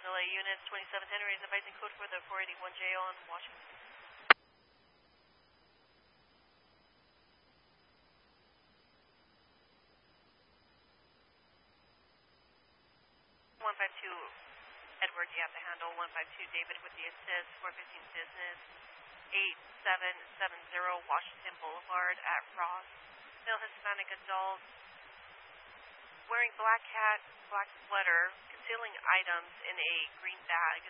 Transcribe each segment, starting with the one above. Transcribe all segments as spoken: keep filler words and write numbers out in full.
L A units, twenty-seventh Henry is advising code for the four eighty-one J on Washington. one five two Edward, you have to handle. one five two David with the assist, four fifteen business, eight seven seven zero Washington Boulevard at Ross. Male Hispanic adult, wearing black hat, black sweater, concealing items in a green bag.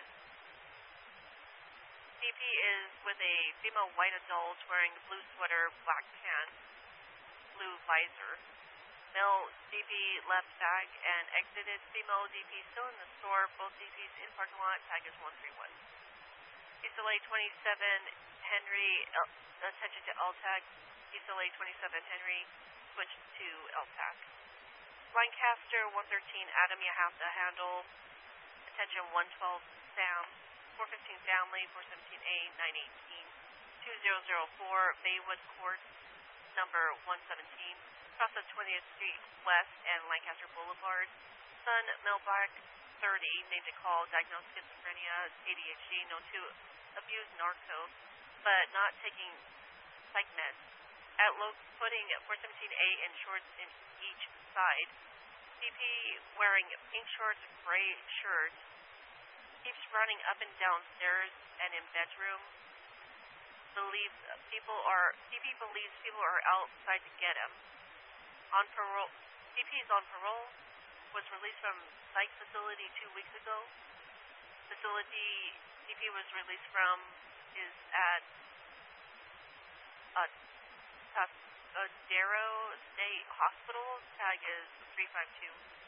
D P is with a female white adult wearing blue sweater, black pants, blue visor. Male D P left bag and exited. Female D P still in the store. Both D Ps in parking lot. Tag is one three one. East L A twenty-seven Henry, L, attention to L TAC. East L A twenty-seven Henry, switch to L TAC. Lancaster one thirteen Adam, you have to handle. Attention one twelve Sam, four fifteen family, four seventeen A, nine eighteen, two zero zero four Baywood Court, number one seventeen. Cross of twentieth Street West and Lancaster Boulevard. Son, male black, thirty, named to call, diagnosed schizophrenia, A D H D, known to abuse narco, but not taking psych meds. At low footing, four seventeen A in shorts in each side. D P wearing pink shorts, gray shirt, keeps running up and down stairs and in bedroom. Believes people are, D P believes people are outside to get him. On parole, D P is on parole, was released from psych facility two weeks ago. Facility D P was released from is at uh, Tascadero State Hospital. Tag is three five two.